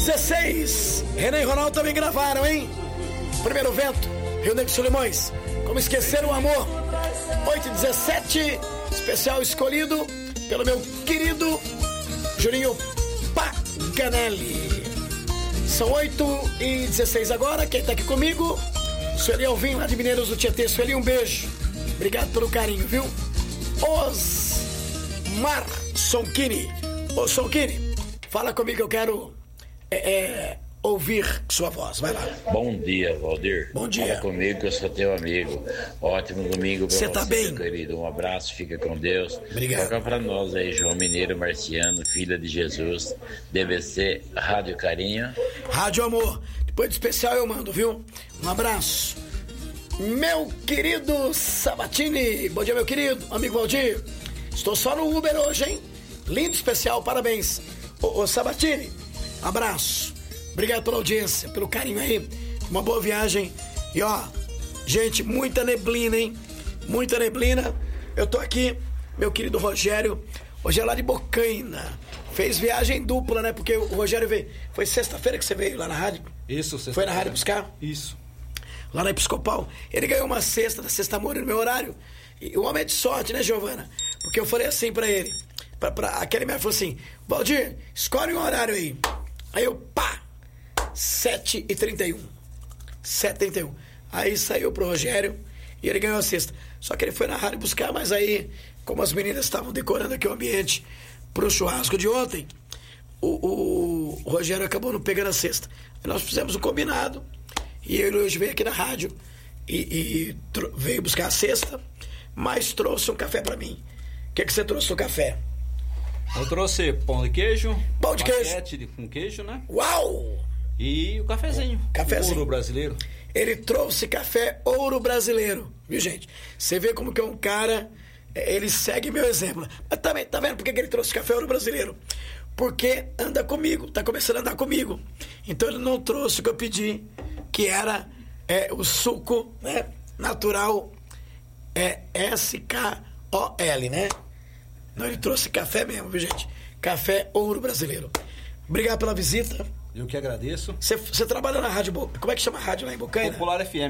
8h16. Renan e Ronaldo também gravaram, hein? Primeiro vento, Rio Negro Solimões. Como esquecer o amor. 8h17. Especial escolhido pelo meu querido Juninho Paganelli. São 8h16 agora. Quem tá aqui comigo? Sueli Alvim, lá de Mineiros do Tietê. Sueli, um beijo. Obrigado pelo carinho, viu? Osmar Sonchini. Ô, Sonchini, fala comigo que eu quero ouvir sua voz. Vai lá. Bom dia, Valdir. Bom dia. Fala comigo que eu sou teu amigo. Ótimo domingo pra você, tá bem? meu querido. Um abraço, fica com Deus. Obrigado. Toca pra nós aí, João Mineiro Marciano, filha de Jesus, DVC, Rádio Carinho. Rádio Amor. Depois do especial eu mando, viu? Um abraço. Meu querido Sabatini. Bom dia, meu querido amigo Valdir. Estou só no Uber hoje, hein? Lindo especial, parabéns. Ô Sabatini, abraço. Obrigado pela audiência, pelo carinho aí. Uma boa viagem. E ó, gente, muita neblina, hein? Muita neblina. Eu tô aqui, meu querido Rogério. Hoje é lá de Bocaina. Fez viagem dupla, né? Porque o Rogério veio. Foi sexta-feira que você veio lá na rádio? Isso, sexta-feira. Foi na rádio buscar? Isso. Lá na Episcopal. Ele ganhou uma cesta da Sexta Amor no meu horário. E o homem é de sorte, né, Giovana? Porque eu falei assim pra ele. Aquele médico falou assim: Valdir, escolhe um horário aí. Aí eu, pá! 7h31. 7h31. Aí saiu pro Rogério e ele ganhou a cesta. Só que ele foi na rádio buscar, mas aí, como as meninas estavam decorando aqui o ambiente pro churrasco de ontem, o Rogério acabou não pegando a cesta. Aí nós fizemos um combinado. E ele hoje veio aqui na rádio e veio buscar a cesta, mas trouxe um café pra mim. O que você trouxe no café? Eu trouxe pão de queijo. Pão de queijo. Com queijo, né? Uau! E o cafezinho. Cafezinho. Ouro brasileiro. Ele trouxe café ouro brasileiro. Viu, gente? Você vê como que é um cara... Ele segue meu exemplo. Mas também, tá vendo por que ele trouxe café ouro brasileiro? Porque anda comigo. Tá começando a andar comigo. Então ele não trouxe o que eu pedi, que era o suco, né, natural, SKOL, né? Não, ele trouxe café mesmo, viu, gente? Café ouro brasileiro. Obrigado pela visita. Eu que agradeço. Você trabalha na rádio... Como é que chama a rádio lá em Bocaina? Popular FM.